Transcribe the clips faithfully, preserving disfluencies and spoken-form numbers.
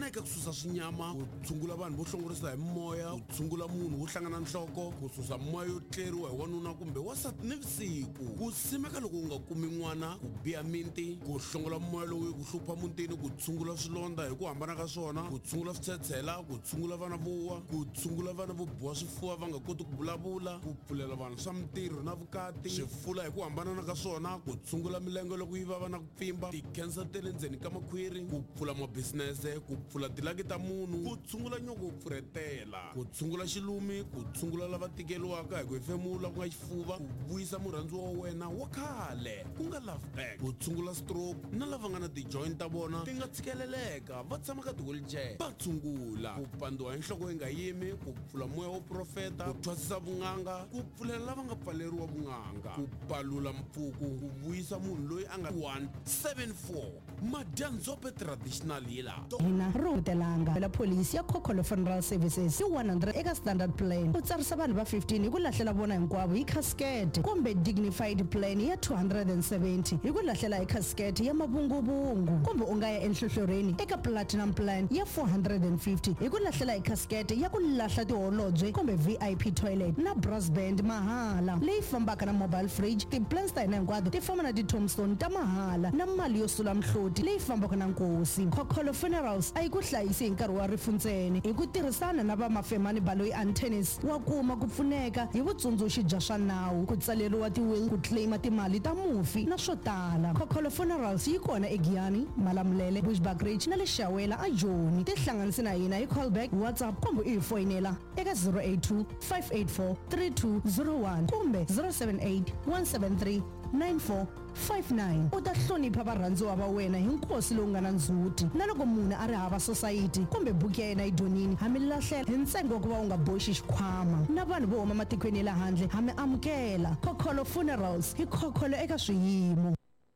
eka ku susa swinyama, ku tshungula vanhu vo hlongorisa hi moya, ku tshungula munhu wo hlangana nhloko, ku susa moya yo tleriwa hi wanuna kumbe wasati nivusiku, ku simeka loko u nga kumi n'wana, ku biya miti, ku hlongola moya lowu ku hlupha mutini, ku tshungula swilondza hi ku hambana ka swona, ku tshungula switshetshela, ku tshungula vana vo wa, ku tshungula vana vo biwa swifuva va nga koti ku vulavula, ku pfulela vanhu swa mintirho na vukati, swifula hi ku hambana ka swona, ku tshungula milenge loko yi vava na ku pfimba, tikhensa te le ndzeni ka makhwiri, ku pfula mabisinese, ku pfula tilaki ta munhu, ku tshungula nyoko ku pfuretela, ku tshungula xilumi, ku tshungula lava tikeliwaka hi ku hefemula ku nga xifuva, ku vuyisa murhandziwa wa wena wa khale ku nga love back, ku tshungula stroke na lava nga na ti-joint ta vona ti nga tshikeleleka va tshama ka ti-wheelchair va tshungula, ku pandiwa hi nhloko yi nga yimi, ku pfula moya wo profeta, ku thwasisa vun'anga, ku pfulela lava nga pfaleriwa vun'anga, ku palula mpfuku, ku vuyisa munhu loyi a nga one seven four Madyanzope traditional hila hina rutelanga la police ya Khokolo Funeral Services yi one hundred eka standard plan u tsarisa vanhu va fifteen hi ku lahlela vona hinkwavo hi casket kumbe dignified plan ya two hundred seventy hi ku lahlela hi casket ya mavunguvungu kumbe u nga ya enhlohloreni eka platinum plan ya four hundred fifty hi ku lahlela hi casket ya ku lahla tiholobye kumbe V I P toilet na brass band mahala leyi fambaka na mobile fridge ti-plans ta hina hinkwato ti famba na ti-tombstone ta mahala na mali yo sula mhloti leyi fambaka na nkosi. Khokolo Funerals a yi ku hlayisi hi nkarhi wa rifu ntsena hi ku tirhisana na vamafemani Baloyi Antennis wa kuma ku pfuneka hi vutsundzuxi bya swa nawu, ku tsaleriwa ti-will, ku claima timali ta mufi na swo tala. Khokolo Funerals yi kona eGiyani, Malamulele, Bushbuckridge na le Xawela a Joni. Tihlanganisi na hina hi callback, WhatsApp kumbe u hi foyinela eka zero eight two five eight four three two zero one kumbe zero seven eight one seven three nine four five nine. U ta hlonipha varhandziwa va wena hi nkosi lowu nga na ndzhuti, na loko munhu a ri hava society kumbe buku ya yena yi donini ha mi lahlela hi ntsengo wa ku va u nga boxi xikhwama, na vanhu vo huma matikweni ya le handle ha mi amukela. Khokolo Funerals hi khokholo eka swiyimo.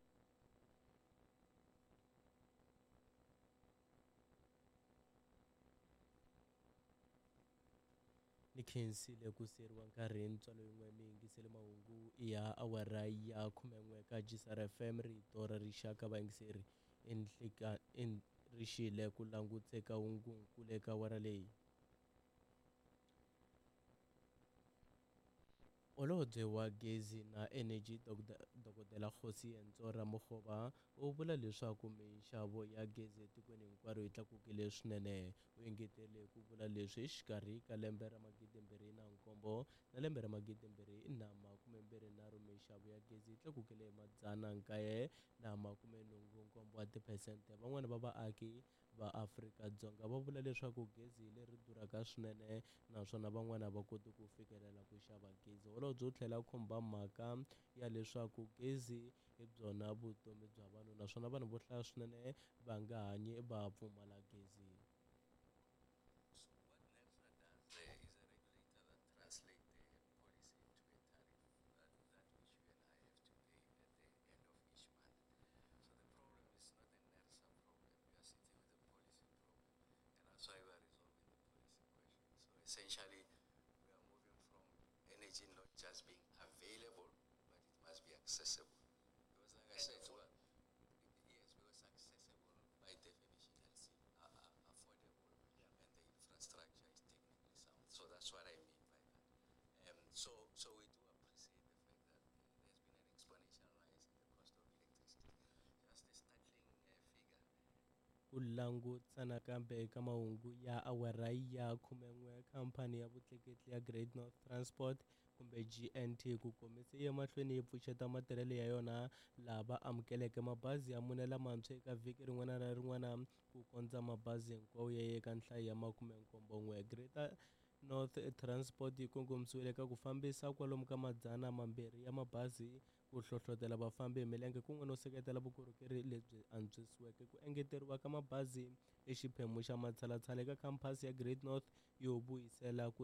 ni khensile ku seriwa nkarhi ntswalo yin'we mi yingisele mahungu ya awara ya khume n'we ka G S R F M rito ra rixaka vayingiseri enhleka en rixile ku langutseka hungunkulu eka awara leyi. Holobye wa gezi na energy dokodela Kgosiyentsho Ramokgopa u vula leswaku minxavo ya gezi etikweni hinkwaro yi tlakukile swinene. U engetele ku vula leswi exikarhi ka lembe ra magidimbirhi na nkombo na lembe ra magidimbirhi na makumembirhi nharhu minxavo ya gezi yi tlakukile madzana nkaye na makume nhungu nkombo wa tiphesente. Van'wana va vaaki va Afrika-Dzonga va vula leswaku gezi leri durhaka swinene naswona van'wana va koti ku fikelela ku xava gezi. Holobye u tlhela khumba mhaka ya leswaku gezi hi byona vutomi bya vanhu naswona vanhu vo hlaya swinene va nga hanyi va pfumala gezi. So what NERSA does there is a regulator that translates the policy into a tariff, that, that which you and I have to pay at the end of each month. So the problem is not a NERSA problem. We are sitting with a policy problem. And that's why we are resolving the policy question. So essentially, we are moving from energy not just being available, but it must be accessible. Because like I said, well, yes, because accessible by definition is uh, uh, affordable, yeah. And the infrastructure is technically sound. So that's what I mean by that. Um, so, so we do appreciate the fact that uh, there's been an exponential rise in the cost of electricity. Just a startling uh, figure. Ku langutsana kambe eka mahungu ya awara ya khume n'we khampani ya vutleketli ya Great North Transport kumbe G N T ku komise emahlweni yi pfuxeta matirhelo ya yona lava amukeleke mabazi ya mune lamantshwa eka vhiki rin'wana na rin'wana ku kondza mabazi hinkwawo ya eka nhlayo ya makume nkombo n'we. Great North Transport yi kongomisiwile eka ku fambisa kwalomu ka madzana mambirhi ya mabazi ku hlohlotela vafambi hi milenge kun'we no seketela vukorhokeri lebyi antswisiweke. Ku engeteriwa ka mabazi exiphemu xa matshalatshala eka khampasi ya Great North yo vuyisela ku